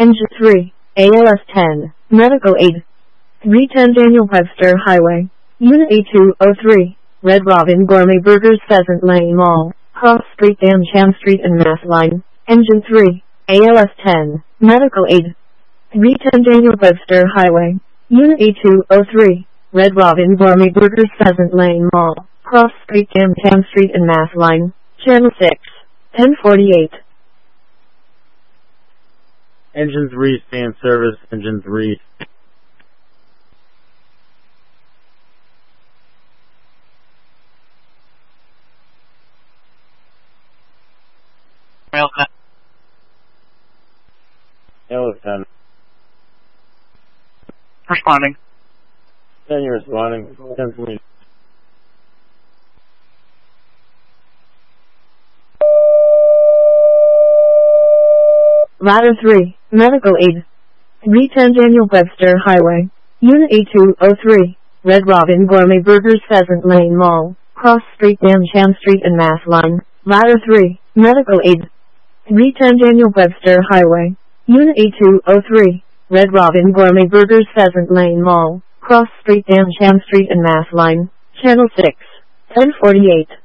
Engine 3, ALS 10, Medical Aid. 310 Daniel Webster Highway, Unit A203, Red Robin Gourmet Burgers Pheasant Lane Mall, Cross Street Dam Cham Street and Mass Line. Engine 3, ALS 10, Medical Aid. 310 Daniel Webster Highway, Unit A203, Red Robin Gourmet Burgers Pheasant Lane Mall, Cross Street Dam Cham Street and Mass Line. Channel 6, 1048. Engine 3, stand service, Engine 3. ALS 10. Responding. 10, you're responding. 10 for me. Ladder 3, Medical Aid. 310 Daniel Webster Highway, Unit A203, Red Robin Gourmet Burgers Pheasant Lane Mall, Cross Street Dam Cham Street and Mass Line. Ladder 3, Medical Aid. 310 Daniel Webster Highway, Unit A203, Red Robin Gourmet Burgers Pheasant Lane Mall, Cross Street Dam Cham Street and Mass Line. Channel 6, 1048.